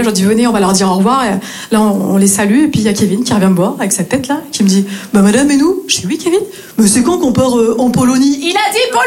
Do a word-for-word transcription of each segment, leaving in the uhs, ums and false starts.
je leur dis venez, on va leur dire au revoir. Et là, on, on les salue et puis il y a Kevin qui revient me voir avec sa tête là, qui me dit bah madame et nous. Je dis oui Kevin. Mais c'est quand qu'on part euh, en Polonie? Il a dit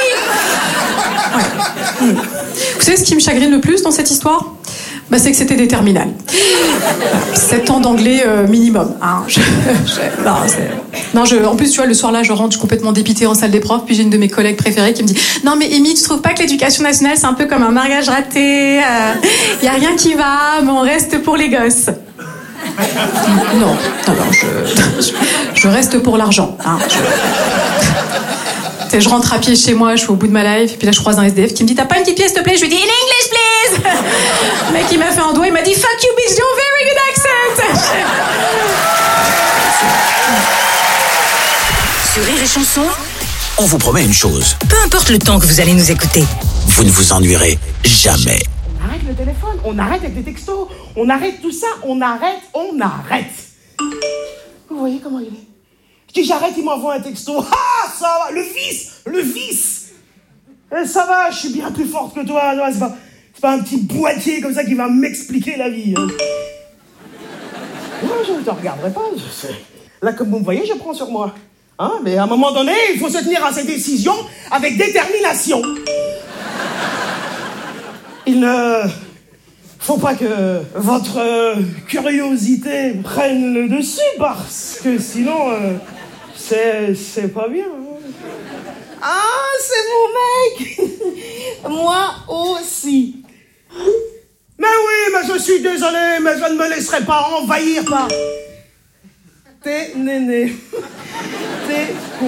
Polonie. Ouais. Vous savez ce qui me chagrine le plus dans cette histoire? Bah, c'est que c'était des terminales. sept ans d'anglais euh, minimum. Hein. Je, je, non, non je, en plus, tu vois, le soir-là, je rentre, je suis complètement dépitée en salle des profs, puis j'ai une de mes collègues préférées qui me dit « Non, mais Amy, tu trouves pas que l'éducation nationale, c'est un peu comme un mariage raté? Il euh, y a rien qui va, mais on reste pour les gosses. » Non, non, non, je, je, je reste pour l'argent. Hein, je... Je rentre à pied chez moi, je suis au bout de ma life, et puis là je croise un S D F qui me dit « T'as pas une petite pièce, s'il te plaît ?» Je lui dis « In English, please !» Le mec il m'a fait un doigt, il m'a dit « Fuck you, bitch, you're very good accent !» Sur Rire et Chanson, on vous promet une chose. Peu importe le temps que vous allez nous écouter, vous ne vous ennuierez jamais. On arrête le téléphone, on arrête avec des textos, on arrête tout ça, on arrête, on arrête. Vous voyez comment il est? Si j'arrête, il m'envoie un texto. Ah, ça va, le vice, le vice. Eh, ça va, je suis bien plus forte que toi. Non, c'est pas, c'est pas un petit boîtier comme ça qui va m'expliquer la vie. Hein. Non, je ne te regarderai pas. Je sais. Là, comme vous me voyez, je prends sur moi. Hein, mais à un moment donné, il faut se tenir à ses décisions avec détermination. Il ne faut pas que votre curiosité prenne le dessus, parce que sinon... Euh, C'est, c'est pas bien. Ah, c'est mon mec. Moi aussi. Mais oui, mais je suis désolé, mais je ne me laisserai pas envahir par... T'es néné. T'es con.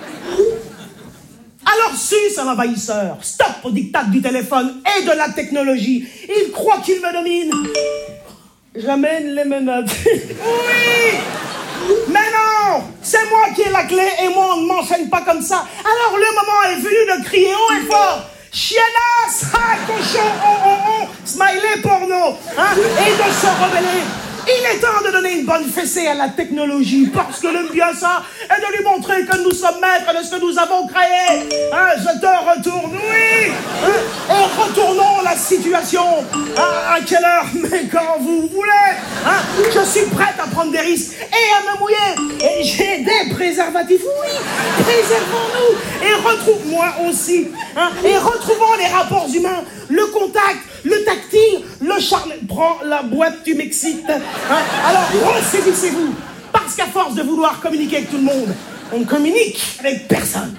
Alors si, c'est un envahisseur. Stop au diktat du téléphone et de la technologie. Il croit qu'il me domine. J'amène les menottes. Oui. Mais non, c'est moi qui ai la clé et moi on ne m'enchaîne pas comme ça. Alors le moment est venu de crier haut et fort. Chiennasse, ah, cochon, on, on, on, smiley porno, hein, et de se rebeller. Il est temps de donner une bonne fessée à la technologie, parce que le bien ça est de lui montrer que nous sommes maîtres de ce que nous avons créé. Hein, je te retourne, oui, hein, et retournons la situation. Ah, à quelle heure? Mais quand vous voulez. Hein, je suis prête à prendre des risques et à me mouiller. Et j'ai des préservatifs, oui, préservons-nous. Et retrouve-moi aussi. Hein, et retrouvons les rapports humains, le contact, le tactile, le charme. Prends la boîte, tu m'excites. Hein? Alors, ressaisissez-vous. Parce qu'à force de vouloir communiquer avec tout le monde, on communique avec personne.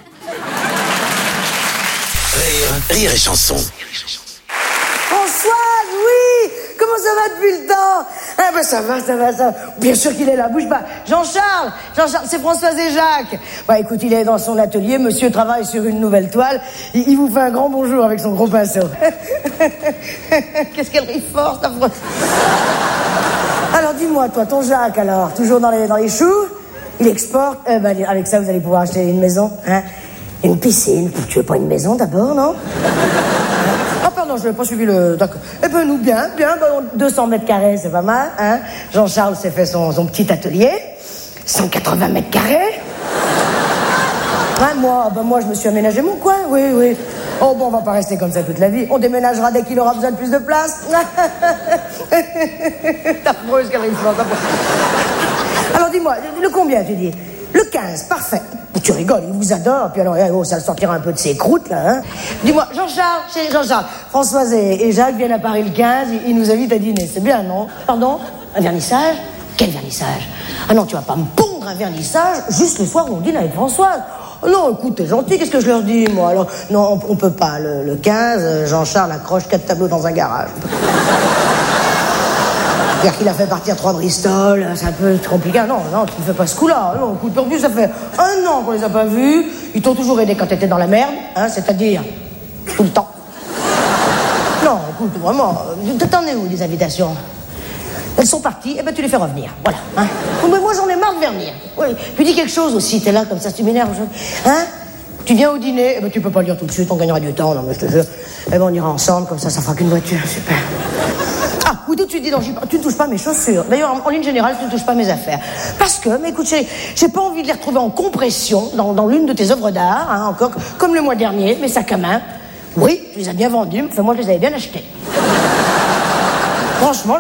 Rire, rire et chanson. Françoise, oui. Comment ça va depuis le temps? Ah ben ça va, ça va, ça va. Bien sûr qu'il est là, bouge pas. Jean-Charles, Jean-Charles, c'est Françoise et Jacques. Bah écoute, il est dans son atelier, monsieur travaille sur une nouvelle toile. Il, il vous fait un grand bonjour avec son gros pinceau. Qu'est-ce qu'elle rit fort, ta Françoise. Alors dis-moi, toi, ton Jacques, alors, toujours dans les, dans les choux, il exporte, euh, bah, avec ça vous allez pouvoir acheter une maison, hein, une piscine. Tu veux pas une maison d'abord, non? Ah pardon, je n'ai pas suivi le... D'accord. Eh ben nous, bien, bien, ben, deux cents mètres carrés, c'est pas mal, hein. Jean-Charles s'est fait son, son petit atelier, cent quatre-vingts mètres carrés. Hein, moi, ben, moi, je me suis aménagé mon coin, oui, oui. Oh bon, on va pas rester comme ça toute la vie. On déménagera dès qu'il aura besoin de plus de place. T'as affreuse qu'elle arrive fort, Alors dis-moi, le combien tu dis? Le quinze, parfait. Tu rigoles, il vous adore, puis alors, oh, ça le sortira un peu de ses croûtes, là, hein. Dis-moi, Jean-Charles, c'est Jean-Charles, Françoise et, et Jacques viennent à Paris le quinze, ils, ils nous invitent à dîner, c'est bien, non? Pardon? Un vernissage? Quel vernissage? Ah non, tu vas pas me pondre un vernissage juste le soir où on dîne avec Françoise. Oh non, écoute, t'es gentil, qu'est-ce que je leur dis, moi? Alors, non, on, on peut pas, le, le quinze, Jean-Charles accroche quatre tableaux dans un garage. C'est-à-dire qu'il a fait partir trois Bristol, c'est un peu compliqué. Non, non, tu ne fais pas ce coup-là. Non, écoute, en plus, ça fait un an qu'on les a pas vus. Ils t'ont toujours aidé quand t'étais dans la merde, hein, c'est-à-dire tout le temps. Non, écoute, vraiment, t'en es où, les invitations? Elles sont parties, et ben tu les fais revenir, voilà. Hein. Mais moi, j'en ai marre de venir. Oui. Puis dis quelque chose aussi, t'es là, comme ça, tu m'énerves. Hein? Tu viens au dîner, et ben tu peux pas le dire tout de suite, on gagnera du temps, non mais je te jure. Et ben on ira ensemble, comme ça, ça fera qu'une voiture, super. Ah, ou tout de suite, dis donc, tu ne touches pas mes chaussures. D'ailleurs, en, en ligne générale, tu ne touches pas mes affaires. Parce que, mais écoute, j'ai, j'ai pas envie de les retrouver en compression dans, dans l'une de tes œuvres d'art, hein, encore, comme le mois dernier, mes sacs à main. Oui, tu les as bien vendus, enfin moi, je les avais bien achetés. Franchement,